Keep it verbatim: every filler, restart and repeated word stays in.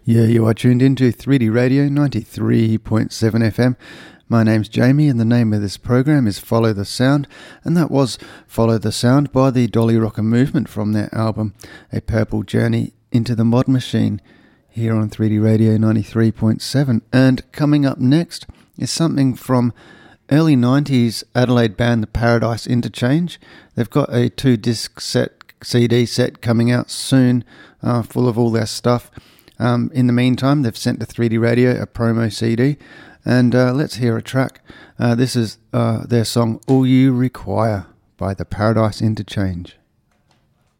Yeah, you are tuned into three D Radio ninety-three point seven F M. My name's Jamie and the name of this program is Follow the Sound, and that was Follow the Sound by the Dolly Rocker Movement from their album A Purple Journey into the Mod Machine here on three D Radio ninety-three point seven. And coming up next is something from early nineties Adelaide band The Paradise Interchange. They've got a two-disc set, C D set coming out soon, uh, full of all their stuff. Um, in the meantime, they've sent to three D Radio a promo C D, and uh, let's hear a track. Uh, this is uh, their song All You Require by The Paradise Interchange.